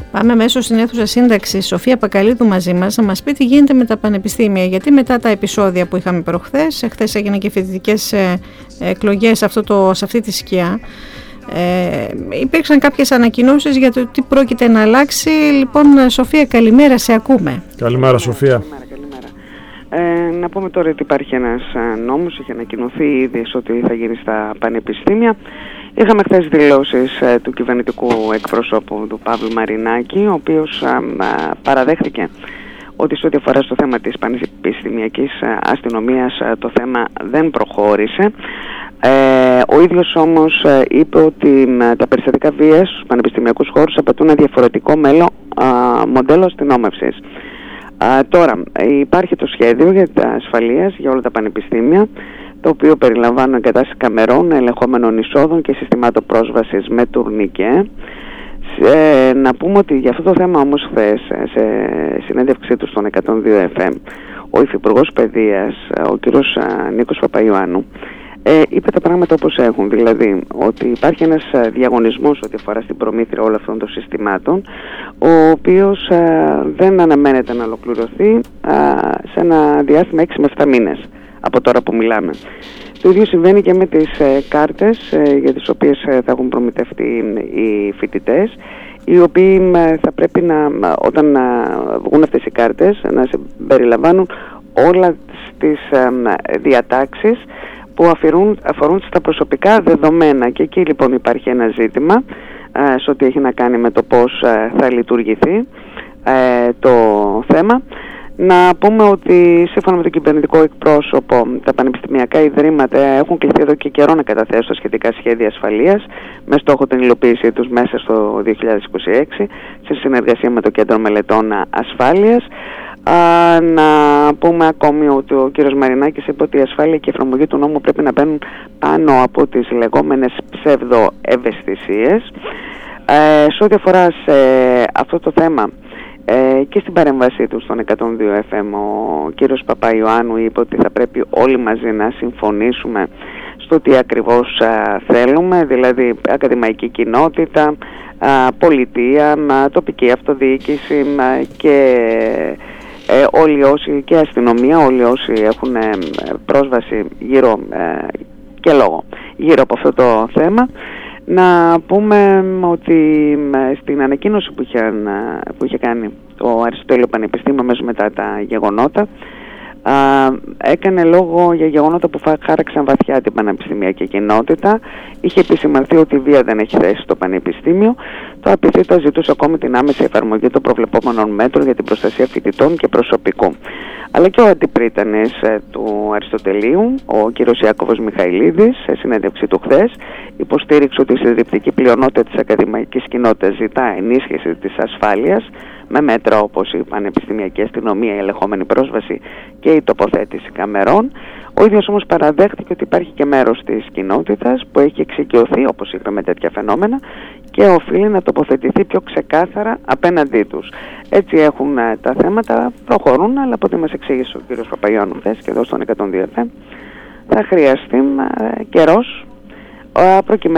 Πάμε μέσω στην αίθουσα σύνταξης Σοφία Πακαλίδου μαζί μας να μας πει τι γίνεται με τα πανεπιστήμια. Γιατί μετά τα επεισόδια που είχαμε προχθές, χθες έγιναν και φοιτητικές εκλογές σε αυτή τη σκιά, υπήρξαν κάποιες ανακοινώσεις για το τι πρόκειται να αλλάξει. Λοιπόν, Σοφία, καλημέρα, σε ακούμε. Καλημέρα, Σοφία. Να πούμε τώρα ότι υπάρχει ένας νόμος, είχε ανακοινωθεί ήδη ότι θα γίνει στα πανεπιστήμια. Είχαμε χθες δηλώσεις του κυβερνητικού εκπροσώπου του Παύλου Μαρινάκη, ο οποίος παραδέχθηκε ότι σε ό,τι αφορά στο θέμα της πανεπιστημιακής αστυνομίας το θέμα δεν προχώρησε. Ο ίδιος όμως είπε ότι τα περιστατικά βίας στους πανεπιστημιακούς χώρους απαιτούν ένα διαφορετικό μοντέλο αστυνόμευσης. Τώρα υπάρχει το σχέδιο για τα ασφαλείας για όλα τα πανεπιστήμια, το οποίο περιλαμβάνει εγκατάσταση καμερών, ελεγχόμενων εισόδων και συστημάτων πρόσβασης με τουρνικέ. Να πούμε ότι για αυτό το θέμα όμως χθες, σε συνέντευξή του στον 102 FM, ο Υφυπουργός Παιδείας, ο κ. Νίκος Παπαϊωάννου, είπε τα πράγματα όπως έχουν, δηλαδή ότι υπάρχει ένας διαγωνισμός ό,τι αφορά στην προμήθεια όλων αυτών των συστημάτων, ο οποίος δεν αναμένεται να ολοκληρωθεί σε ένα διάστημα 6 με 7 μήνες από τώρα που μιλάμε. Το ίδιο συμβαίνει και με τις κάρτες για τις οποίες θα έχουν προμηθευτεί οι φοιτητές, οι οποίοι θα πρέπει όταν βγουν αυτές οι κάρτες να συμπεριλαμβάνουν όλα τις διατάξεις που αφορούν στα προσωπικά δεδομένα. Και εκεί λοιπόν υπάρχει ένα ζήτημα σε ό,τι έχει να κάνει με το πώς θα λειτουργηθεί το θέμα. Να πούμε ότι σύμφωνα με τον κυβερνητικό εκπρόσωπο, τα πανεπιστημιακά ιδρύματα έχουν κληθεί εδώ και καιρό να καταθέσουν τα σχετικά σχέδια ασφαλείας με στόχο την υλοποίησή τους μέσα στο 2026 σε συνεργασία με το Κέντρο Μελετών Ασφάλειας. Να πούμε ακόμη ότι ο κύριος Μαρινάκης είπε ότι η ασφάλεια και η εφαρμογή του νόμου πρέπει να μπαίνουν πάνω από τις λεγόμενες ψευδοευαισθησίες. Σε ό,τι αφορά σε αυτό το θέμα, και στην παρέμβασή του στον 102 FM, ο κύριος Παπαϊωάννου είπε ότι θα πρέπει όλοι μαζί να συμφωνήσουμε στο τι ακριβώς θέλουμε, δηλαδή ακαδημαϊκή κοινότητα, πολιτεία, τοπική αυτοδιοίκηση και όλοι όσοι, και αστυνομία, όλοι όσοι έχουν πρόσβαση και λόγο γύρω από αυτό το θέμα. Να πούμε ότι στην ανακοίνωση που είχε κάνει το Αριστοτέλειο Πανεπιστήμιο μέσα μετά τα γεγονότα, έκανε λόγο για γεγονότα που χάραξαν βαθιά την πανεπιστημιακή κοινότητα. Είχε επισημανθεί ότι η βία δεν έχει θέση στο πανεπιστήμιο. Το ΑΠΘ ζητούσε ακόμη την άμεση εφαρμογή των προβλεπόμενων μέτρων για την προστασία φοιτητών και προσωπικού. Αλλά και ο αντιπρίτανης του Αριστοτελείου, ο κ. Ιάκωβος Μιχαηλίδης, σε συνέντευξη του χθες, υποστήριξε ότι η συντριπτική πλειονότητα της ακαδημαϊκής κοινότητας ζητά ενίσχυση της ασφάλειας με μέτρα όπως η πανεπιστημιακή αστυνομία, η ελεγχόμενη πρόσβαση και η τοποθέτηση καμερών. Ο ίδιος όμως παραδέχτηκε ότι υπάρχει και μέρος της κοινότητας που έχει εξοικειωθεί, όπως είπαμε, με τέτοια φαινόμενα και οφείλει να τοποθετηθεί πιο ξεκάθαρα απέναντί τους. Έτσι έχουν τα θέματα, προχωρούν, αλλά από ό,τι μας εξήγησε ο κ. Παπαϊωάννου χθες και εδώ στον 102 FM, θα χρειαστεί καιρός προκειμένου